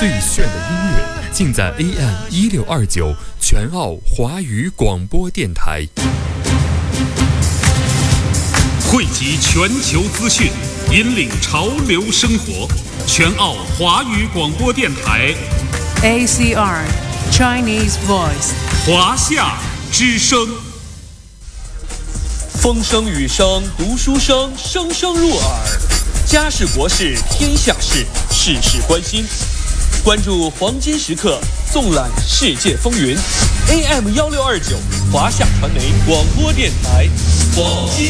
最炫的音乐尽在 AM1629全澳华语广播电台， 汇集全球资讯，引领潮流生活。全澳华语广播电台 ACR Chinese Voice 华夏之声。 风声雨声读书声，声声入耳。家事国事天下事，事事关心。关注黄金时刻，纵览世界风云。AM1629华夏传媒广播电台，黄金